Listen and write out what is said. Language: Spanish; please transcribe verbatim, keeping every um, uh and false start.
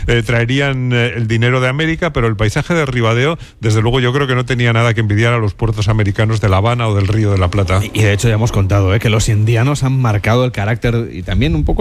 eh, traerían eh, el dinero de América, pero el paisaje de Ribadeo, desde luego yo creo que no tenía nada que envidiar a los puertos americanos de La Habana o del Río de la Plata. Y de hecho ya hemos contado, ¿eh?, que los indianos han marcado el carácter y también un poco